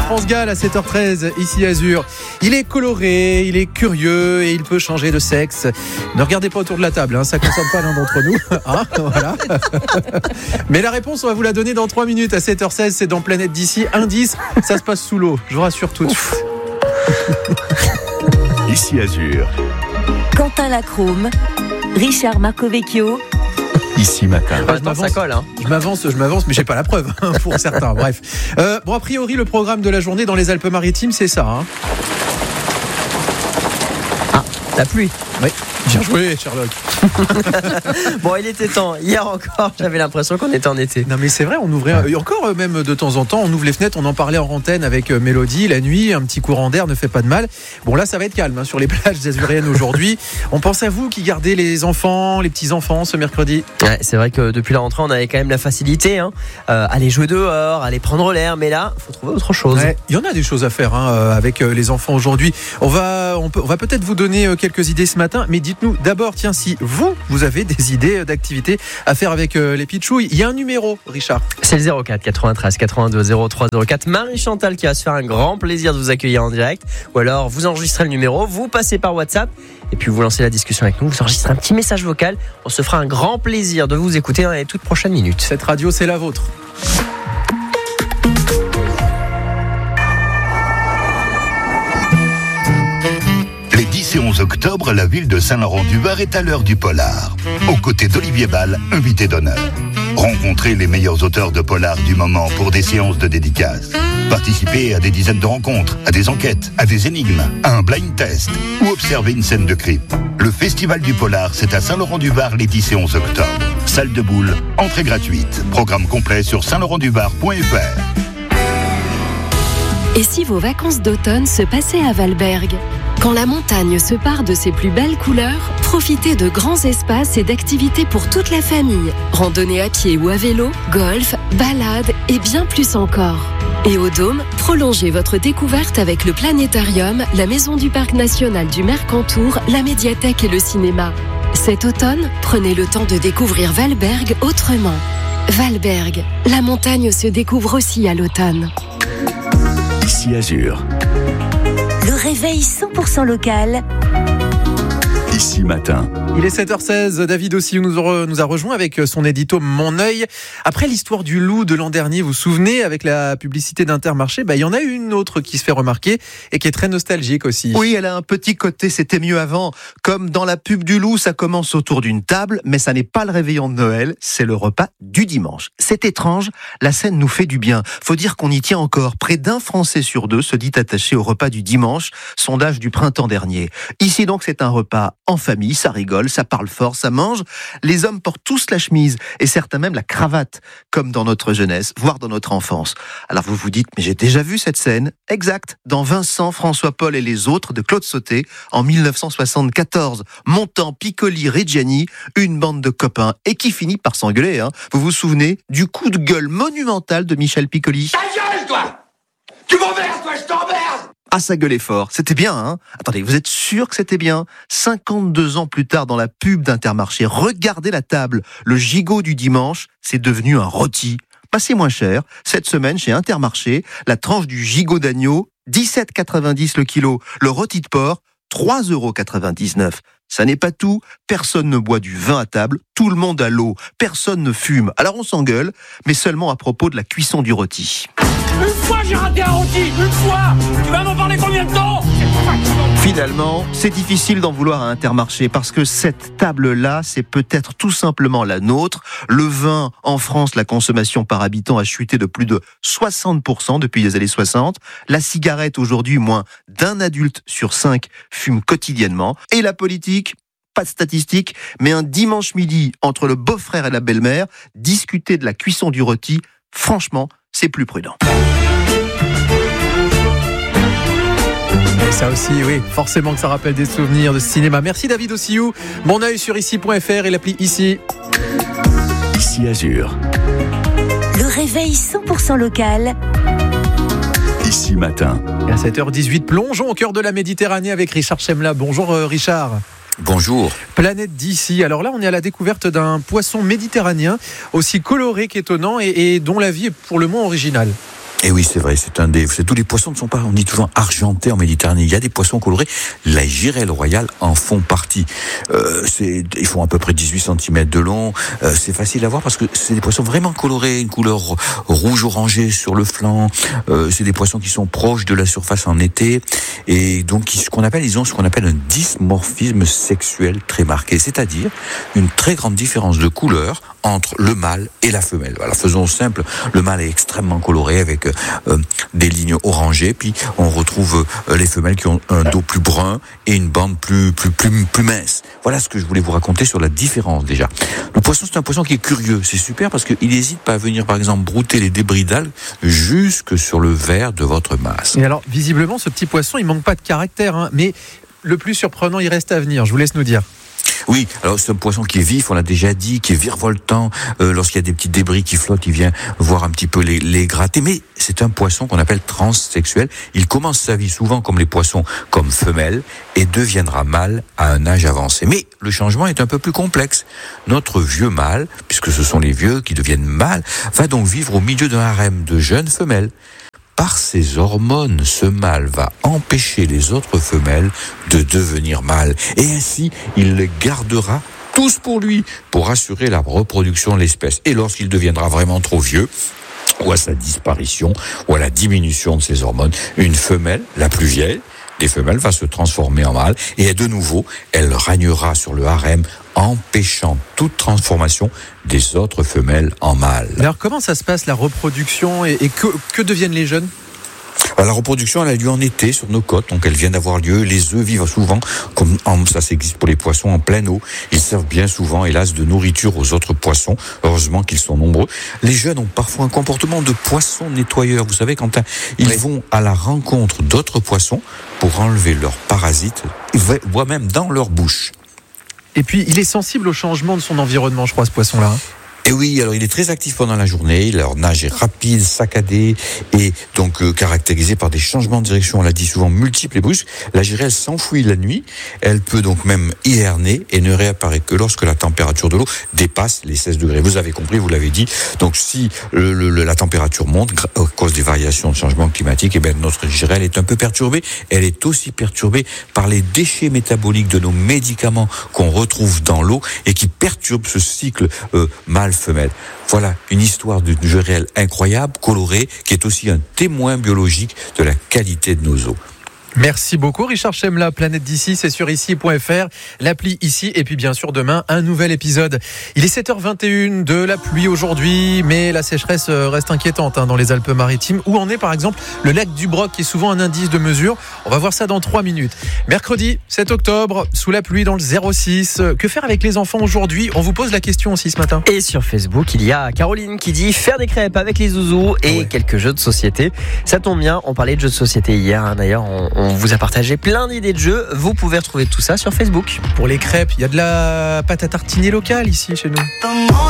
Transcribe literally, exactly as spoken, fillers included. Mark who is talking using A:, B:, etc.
A: France Gall à sept heures treize, ici Azur. Il est coloré, il est curieux et il peut changer de sexe. Ne regardez pas autour de la table, hein, ça ne concerne pas l'un d'entre nous. Hein, voilà. Mais la réponse, on va vous la donner dans trois minutes à sept heures seize. C'est dans Planète d'ici. Indice, ça se passe sous l'eau. Je vous rassure tout de suite.
B: Ici Azur.
C: Quentin Lacrome, Richard Marcovecchio.
B: Ici matin.
A: Ah, je m'avance, ça colle, hein. je m'avance, je m'avance, mais j'ai pas la preuve hein, pour certains. Bref. Euh, bon, a priori, le programme de la journée dans les Alpes-Maritimes, c'est ça. Hein.
D: Ah, la pluie.
A: Oui. Bien joué, Sherlock.
D: Bon, il était temps. Hier encore, j'avais l'impression qu'on était en été.
A: Non, mais c'est vrai, on ouvrait et encore même de temps en temps, on ouvre les fenêtres. On en parlait en antenne avec Mélodie. La nuit, un petit courant d'air ne fait pas de mal. Bon, là, ça va être calme hein, sur les plages azuriennes aujourd'hui. On pense à vous qui gardez les enfants, les petits enfants ce mercredi.
D: Ouais, c'est vrai que depuis la rentrée, on avait quand même la facilité, hein, euh, aller jouer dehors, aller prendre l'air. Mais là, il faut trouver autre chose.
A: Ouais, il y en a des choses à faire hein, avec les enfants aujourd'hui. On va, on peut, on va peut-être vous donner quelques idées ce matin, mais dites-nous d'abord, tiens, si vous, vous avez des idées d'activités à faire avec euh, les pitchouilles, il y a un numéro, Richard.
D: C'est le zéro quatre quatre-vingt-treize quatre-vingt-deux zéro trois zéro quatre. Marie-Chantal qui va se faire un grand plaisir de vous accueillir en direct. Ou alors, vous enregistrez le numéro, vous passez par WhatsApp et puis vous lancez la discussion avec nous. Vous enregistrez un petit message vocal. On se fera un grand plaisir de vous écouter dans les toutes prochaines minutes.
A: Cette radio, c'est la vôtre.
B: dix et onze octobre, la ville de Saint-Laurent-du-Var est à l'heure du polar. Aux côtés d'Olivier Ball, invité d'honneur. Rencontrez les meilleurs auteurs de polar du moment pour des séances de dédicaces. Participez à des dizaines de rencontres, à des enquêtes, à des énigmes, à un blind test ou observez une scène de crime. Le Festival du Polar, c'est à Saint-Laurent-du-Var les dix et onze octobre. Salle de boule, entrée gratuite. Programme complet sur saint laurent du var point f r.
E: Et si vos vacances d'automne se passaient à Valberg ? Quand la montagne se pare de ses plus belles couleurs, profitez de grands espaces et d'activités pour toute la famille. Randonnée à pied ou à vélo, golf, balade et bien plus encore. Et au Dôme, prolongez votre découverte avec le planétarium, la maison du parc national du Mercantour, la médiathèque et le cinéma. Cet automne, prenez le temps de découvrir Valberg autrement. Valberg, la montagne se découvre aussi à l'automne.
B: Ici Azur.
C: Le réveil cent pour cent local.
B: Ici matin.
A: Il est sept heures seize, David aussi nous a, nous a rejoint avec son édito Mon œil. Après l'histoire du loup de l'an dernier, vous vous souvenez, avec la publicité d'Intermarché, bah, il y en a une autre qui se fait remarquer et qui est très nostalgique aussi.
F: Oui, elle a un petit côté, c'était mieux avant. Comme dans la pub du loup, ça commence autour d'une table, mais ça n'est pas le réveillon de Noël, c'est le repas du dimanche. C'est étrange, la scène nous fait du bien. Faut dire qu'on y tient encore. Près d'un Français sur deux se dit attaché au repas du dimanche, sondage du printemps dernier. Ici donc, c'est un repas en famille, ça rigole, ça parle fort, ça mange. Les hommes portent tous la chemise et certains même la cravate, comme dans notre jeunesse, voire dans notre enfance. Alors vous vous dites, mais j'ai déjà vu cette scène. Exact, dans Vincent, François-Paul et les autres de Claude Sauté en dix-neuf cent soixante-quatorze. Montand, Piccoli, Reggiani, une bande de copains et qui finit par s'engueuler. Hein. Vous vous souvenez du coup de gueule monumental de Michel Piccoli?
G: Ta gueule, toi! Tu m'emmerdes, toi, je t'emmerde!
F: Ah, ça gueulait fort. C'était bien, hein? Attendez, vous êtes sûr que c'était bien? cinquante-deux ans plus tard, dans la pub d'Intermarché, regardez la table. Le gigot du dimanche, c'est devenu un rôti. Passez moins cher. Cette semaine, chez Intermarché, la tranche du gigot d'agneau, dix-sept euros quatre-vingt-dix le kilo. Le rôti de porc, trois euros quatre-vingt-dix-neuf. Ça n'est pas tout. Personne ne boit du vin à table. Tout le monde a l'eau. Personne ne fume. Alors on s'engueule, mais seulement à propos de la cuisson du rôti.
G: Une fois j'ai raté un rôti, une fois! Tu vas m'en parler combien de temps?
F: Finalement, c'est difficile d'en vouloir à Intermarché parce que cette table-là, c'est peut-être tout simplement la nôtre. Le vin, en France, la consommation par habitant a chuté de plus de soixante pour cent depuis les années soixante. La cigarette, aujourd'hui, moins d'un adulte sur cinq fume quotidiennement. Et la politique, pas de statistiques, mais un dimanche midi, entre le beau-frère et la belle-mère, discuter de la cuisson du rôti, franchement, c'est plus prudent.
A: Et ça aussi, oui, forcément que ça rappelle des souvenirs de cinéma. Merci David Ossiou. Mon œil sur ici point f r et l'appli Ici.
B: Ici Azur.
C: Le réveil cent pour cent local.
B: Ici matin.
A: Et à sept heures dix-huit, plongeons au cœur de la Méditerranée avec Richard Chemla. Bonjour euh, Richard.
H: Bonjour.
A: Planète d'ici. Alors là, on est à la découverte d'un poisson méditerranéen aussi coloré qu'étonnant et, et dont la vie est pour le moins originale.
H: Et oui, c'est vrai, c'est un des, c'est, tous les poissons ne sont pas, on dit toujours argentés en Méditerranée. Il y a des poissons colorés. La girelle royale en font partie. Euh, c'est, ils font à peu près dix-huit centimètres de long. Euh, c'est facile à voir parce que c'est des poissons vraiment colorés, une couleur rouge orangé sur le flanc. Euh, c'est des poissons qui sont proches de la surface en été et donc ce qu'on appelle, ils ont ce qu'on appelle un dimorphisme sexuel très marqué, c'est-à-dire une très grande différence de couleur entre le mâle et la femelle. Alors faisons simple, le mâle est extrêmement coloré avec euh, des lignes orangées, puis on retrouve euh, les femelles qui ont un dos plus brun et une bande plus plus plus plus mince. Voilà ce que je voulais vous raconter sur la différence déjà. Le poisson, c'est un poisson qui est curieux, c'est super parce qu'il n'hésite pas à venir par exemple brouter les débris d'algues jusque sur le verre de votre masse.
A: Et alors visiblement ce petit poisson il manque pas de caractère, hein, mais le plus surprenant il reste à venir, je vous laisse nous dire.
H: Oui, alors c'est un poisson qui est vif, on l'a déjà dit, qui est virevoltant. Euh, lorsqu'il y a des petits débris qui flottent, il vient voir un petit peu les, les gratter. Mais c'est un poisson qu'on appelle transsexuel. Il commence sa vie souvent comme les poissons, comme femelle, et deviendra mâle à un âge avancé. Mais le changement est un peu plus complexe. Notre vieux mâle, puisque ce sont les vieux qui deviennent mâles, va donc vivre au milieu d'un harem de jeunes femelles. Par ses hormones, ce mâle va empêcher les autres femelles de devenir mâles. Et ainsi, il les gardera tous pour lui, pour assurer la reproduction de l'espèce. Et lorsqu'il deviendra vraiment trop vieux, ou à sa disparition, ou à la diminution de ses hormones, une femelle, la plus vieille des femelles, va se transformer en mâle. Et de nouveau, elle régnera sur le harem, empêchant toute transformation des autres femelles en mâles.
A: Alors comment ça se passe la reproduction et, et que, que deviennent les jeunes ?
H: Alors, la reproduction, elle a lieu en été sur nos côtes, donc elle vient d'avoir lieu. Les œufs vivent souvent, comme en, ça existe pour les poissons, en pleine eau. Ils servent bien souvent, hélas, de nourriture aux autres poissons. Heureusement qu'ils sont nombreux. Les jeunes ont parfois un comportement de poisson nettoyeur. Vous savez, quand ils oui. vont à la rencontre d'autres poissons pour enlever leurs parasites, voire même dans leur bouche.
A: Et puis, il est sensible au changement de son environnement, je crois, ce poisson-là. Hein.
H: Et oui, alors il est très actif pendant la journée, leur nage est rapide, saccadé et donc euh, caractérisé par des changements de direction, on l'a dit souvent, multiples et brusques. La girelle s'enfouit la nuit, elle peut donc même hiverner et ne réapparaît que lorsque la température de l'eau dépasse les seize degrés. Vous avez compris, vous l'avez dit, donc si le, le, la température monte à cause des variations de changement climatique, et bien notre girelle est un peu perturbée. Elle est aussi perturbée par les déchets métaboliques de nos médicaments qu'on retrouve dans l'eau et qui perturbent ce cycle euh, mâle femelle. Voilà une histoire d'une girelle incroyable, colorée, qui est aussi un témoin biologique de la qualité de nos eaux.
A: Merci beaucoup Richard Chemla, Planète d'ici, c'est sur ici point f r, l'appli ici et puis bien sûr demain un nouvel épisode. Il est sept heures vingt et une, de la pluie aujourd'hui, mais la sécheresse reste inquiétante hein, dans les Alpes-Maritimes. Où en est par exemple le lac du Broc qui est souvent un indice de mesure. On va voir ça dans trois minutes. Mercredi sept octobre, sous la pluie dans le zéro six. Que faire avec les enfants aujourd'hui ? On vous pose la question aussi ce matin.
D: Et sur Facebook, il y a Caroline qui dit faire des crêpes avec les zouzous et ouais. quelques jeux de société. Ça tombe bien, on parlait de jeux de société hier hein, d'ailleurs, on, on On vous a partagé plein d'idées de jeux. Vous pouvez retrouver tout ça sur Facebook.
A: Pour les crêpes, il y a de la pâte à tartiner locale ici chez nous.